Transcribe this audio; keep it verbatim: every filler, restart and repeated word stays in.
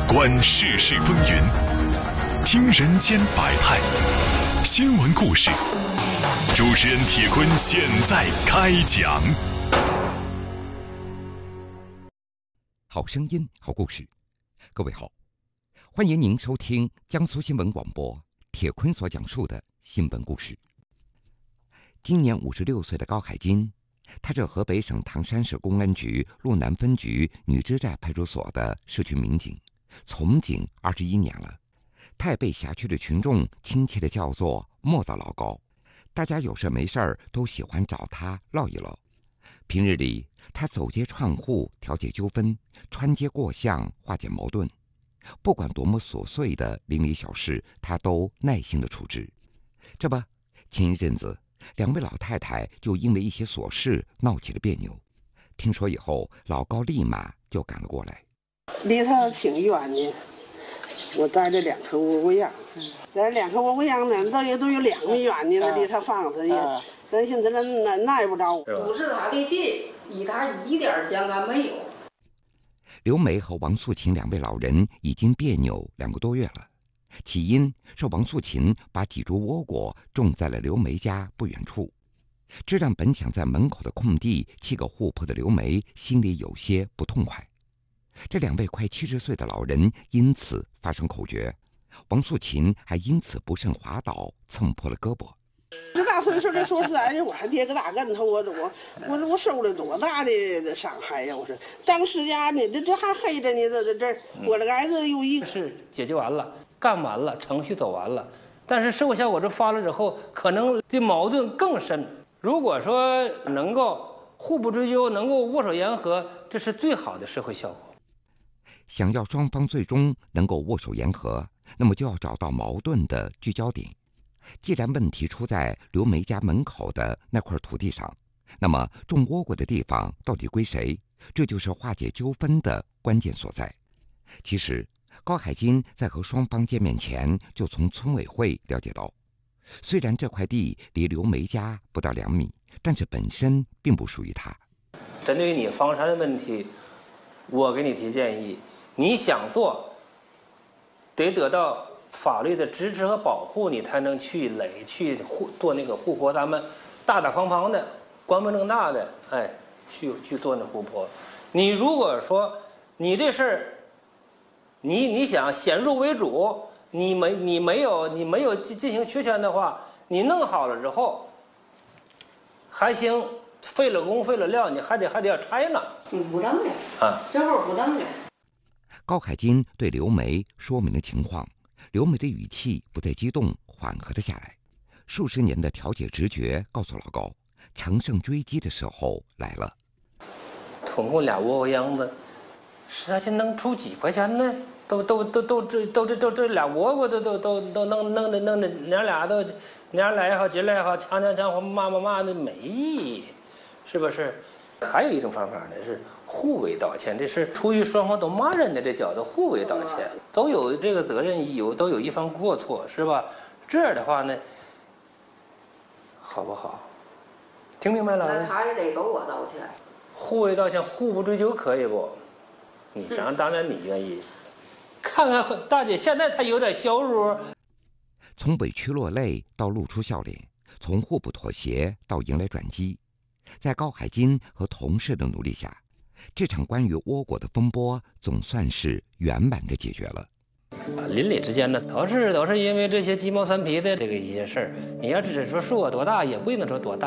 观世事风云，听人间百态，新闻故事。主持人铁坤现在开讲。 好声音，好故事。各位好，欢迎您收听江苏新闻广播铁坤所讲述的新闻故事。今年五十六岁的高海金，他是河北省唐山市公安局路南分局女支寨派出所的社区民警，从警二十一年了。他也被辖区的群众亲切地叫做莫大老高，大家有事没事儿都喜欢找他唠一唠。平日里，他走街串户调解纠纷，穿街过巷化解矛盾，不管多么琐碎的邻里小事，他都耐心地处置。这不，前一阵子，两位老太太就因为一些琐事闹起了别扭。听说以后，老高立马就赶了过来。 离他挺远的，我带着两颗窝窝样，带着两颗窝窝样呢，都有都有两米远呢，离他房子也，咱现在那耐不着。 不是他的地，与他一点相干没有。 刘梅和王素琴两位老人已经别扭两个多月了。起因是王素琴把几株倭果种在了刘梅家不远处，这让本想在门口的空地砌个户坡的刘梅心里有些不痛快。这两位快七十岁的老人因此发生口角，王素琴还因此不慎滑倒，蹭破了胳膊。 这大岁数的，说实在的，我还跌个大跟头，我我我我受了多大的伤害呀！我说当时家呢，这这还黑着呢，这这这我这挨个又一是解决完了，干完了，程序走完了，但是受效果这发了之后，可能这矛盾更深。如果说能够互不追究，能够握手言和，这是最好的社会效果。 想要双方最终能够握手言和，那么就要找到矛盾的聚焦点。既然问题出在刘梅家门口的那块土地上，那么种倭果的地方到底归谁？这就是化解纠纷的关键所在。其实高海金在和双方见面前就从村委会了解到，虽然这块地离刘梅家不到两米，但是本身并不属于他。 针对于你房产的问题，我给你提建议，你想做得得到法律的支持和保护，你才能去垒去户做那个户坡，咱们大大方方的光明正大的哎去去做那户坡。你如果说你这事儿你你想先入为主，你没你没有你没有进行确权的话，你弄好了之后还行，费了工费了料，你还得还得要拆呢。 你不等了啊， 这会儿不等了。 高海金对刘梅说明了情况，刘梅的语气不再激动，缓和了下来。数十年的调解直觉告诉老高，乘胜追击的时候来了。 通过俩窝窝样子，实在是能出几块钱呢？都都都都这都这都这俩窝窝都都都都弄弄的弄的，娘俩都娘俩也好，姐俩也好，强强强骂骂骂的没意义，是不是？还有一种方法呢，是互为道歉，这是出于双方都骂人的这角度，互为道歉，都有这个责任义务，都有一方过错，是吧？这样的话呢，好不好？听明白了？ 那他也得给我道歉。 互为道歉，互不追究，可以不？你当当然你愿意。看看大姐现在才有点销路。 从委屈落泪到露出笑脸，从互不妥协到迎来转机。在高海金和同事的努力下，这场关于倭果的风波总算是圆满的解决了。 邻里之间呢，都是都是因为这些鸡毛蒜皮的这个一些事儿。你要只是说数额多大，也不一定说多大。